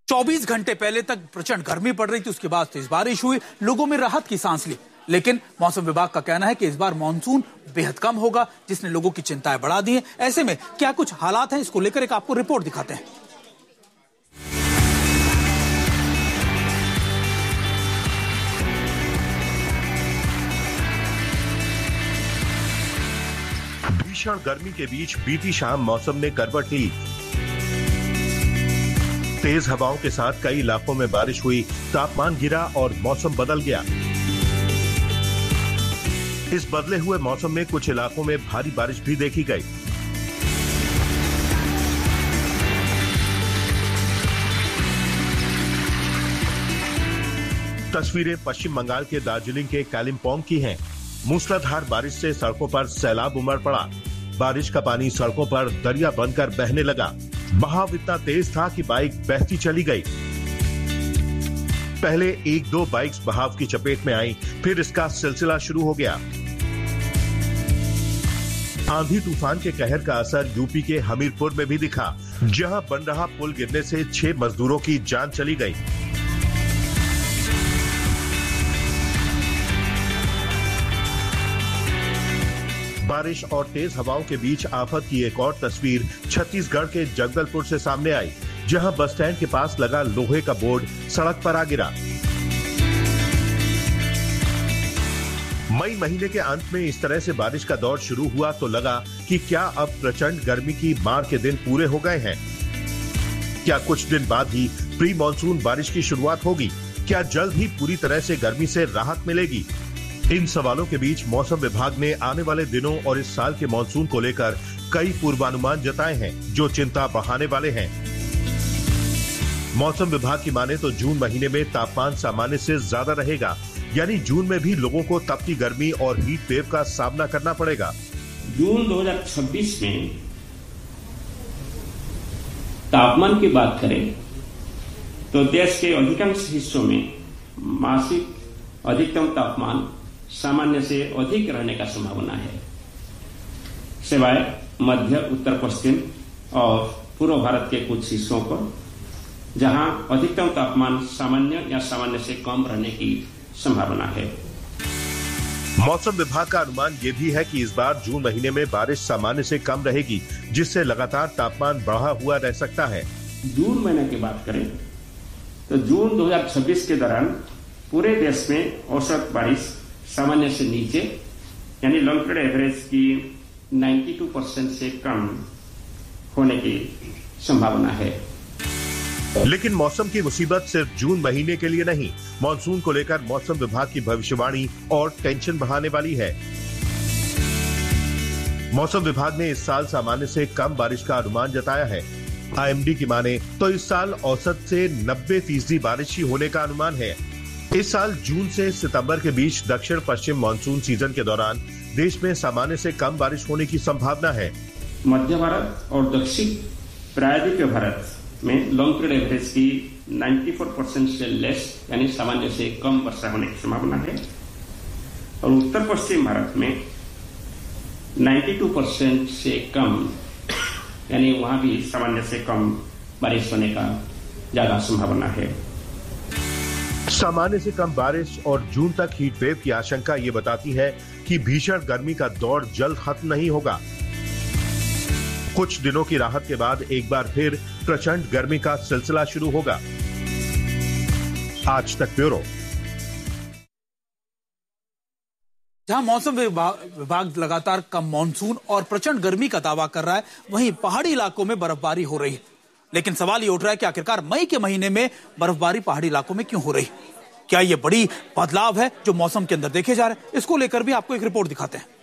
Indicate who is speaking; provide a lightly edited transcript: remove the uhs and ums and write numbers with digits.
Speaker 1: 24 घंटे पहले तक प्रचंड गर्मी पड़ रही थी, उसके बाद तेज बारिश हुई, लोगों में राहत की सांस ली। लेकिन मौसम विभाग का कहना है कि इस बार मानसून बेहद कम होगा, जिसने लोगों की चिंताएं बढ़ा दी हैं। ऐसे में क्या कुछ हालात हैं, इसको लेकर एक आपको रिपोर्ट दिखाते हैं।
Speaker 2: भीषण गर्मी के बीच बीती शाम मौसम ने करवट ली। तेज हवाओं के साथ कई इलाकों में बारिश हुई, तापमान गिरा और मौसम बदल गया। इस बदले हुए मौसम में कुछ इलाकों में भारी बारिश भी देखी गई। तस्वीरें पश्चिम बंगाल के दार्जिलिंग के कालिम्पोंग की हैं। मूसलाधार बारिश से सड़कों पर सैलाब उमड़ पड़ा। बारिश का पानी सड़कों पर दरिया बनकर बहने लगा। बहाव इतना तेज था कि बाइक बहती चली गई। पहले 1-2 बाइक्स बहाव की चपेट में आई, फिर इसका सिलसिला शुरू हो गया। आंधी तूफान के कहर का असर यूपी के हमीरपुर में भी दिखा, जहां बन रहा पुल गिरने से 6 मजदूरों की जान चली गई। बारिश और तेज हवाओं के बीच आफत की एक और तस्वीर छत्तीसगढ़ के जगदलपुर से सामने आई, जहां बस स्टैंड के पास लगा लोहे का बोर्ड सड़क पर आ गिरा। मई महीने के अंत में इस तरह से बारिश का दौर शुरू हुआ तो लगा कि क्या अब प्रचंड गर्मी की मार के दिन पूरे हो गए हैं? क्या कुछ दिन बाद ही प्री मॉनसून बारिश की शुरुआत होगी? क्या जल्द ही पूरी तरह से गर्मी से राहत मिलेगी? इन सवालों के बीच मौसम विभाग ने आने वाले दिनों और इस साल के मॉनसून को लेकर कई पूर्वानुमान जताए हैं, जो चिंता बढ़ाने वाले हैं। मौसम विभाग की माने तो जून महीने में तापमान सामान्य से ज्यादा रहेगा, यानी जून में भी लोगों को तपती गर्मी और हीट वेव का सामना करना पड़ेगा।
Speaker 3: जून 2026 में तापमान की बात करें तो देश के अधिकांश हिस्सों में मासिक अधिकतम तापमान सामान्य से अधिक रहने का संभावना है, सिवाय मध्य, उत्तर पश्चिम और पूर्व भारत के कुछ हिस्सों पर, जहां अधिकतम तापमान सामान्य या सामान्य से कम रहने की संभावना है।
Speaker 2: मौसम विभाग का अनुमान ये भी है कि इस बार जून महीने में बारिश सामान्य से कम रहेगी, जिससे लगातार तापमान बढ़ा हुआ रह सकता है।
Speaker 3: जून महीने की बात करें तो जून 2026 के दौरान पूरे देश में औसत बारिश सामान्य से नीचे, यानी लॉन्ग पीरियड एवरेज की 92% से कम होने की संभावना है।
Speaker 2: लेकिन मौसम की मुसीबत सिर्फ जून महीने के लिए नहीं, मॉनसून को लेकर मौसम विभाग की भविष्यवाणी और टेंशन बढ़ाने वाली है। मौसम विभाग ने इस साल सामान्य से कम बारिश का अनुमान जताया है। आईएमडी की माने तो इस साल औसत से 90% बारिश ही होने का अनुमान है। इस साल जून से सितंबर के बीच दक्षिण पश्चिम मानसून सीजन के दौरान देश में सामान्य से कम बारिश होने की संभावना है।
Speaker 3: मध्य भारत और दक्षिण प्रायद्वीपीय भारत में लॉन्ग पीरियड एवरेज की 94% से लेस, यानी सामान्य से कम वर्षा होने की संभावना है, और उत्तर पश्चिम भारत में 92% से कम, यानी वहां भी सामान्य से कम बारिश होने का ज्यादा संभावना है।
Speaker 2: सामान्य से कम बारिश और जून तक हीट वेव की आशंका ये बताती है कि भीषण गर्मी का दौर जल्द खत्म नहीं होगा। कुछ दिनों की राहत के बाद एक बार फिर प्रचंड गर्मी का सिलसिला शुरू होगा। आज तक ब्यूरो।
Speaker 1: जहां मौसम विभाग लगातार कम मानसून और प्रचंड गर्मी का दावा कर रहा है, वहीं पहाड़ी इलाकों में बर्फबारी हो रही है। लेकिन सवाल ये उठ रहा है कि आखिरकार मई के महीने में बर्फबारी पहाड़ी इलाकों में क्यों हो रही? क्या ये बड़ी बदलाव है जो मौसम के अंदर देखे जा रहे हैं? इसको लेकर भी आपको एक रिपोर्ट दिखाते हैं।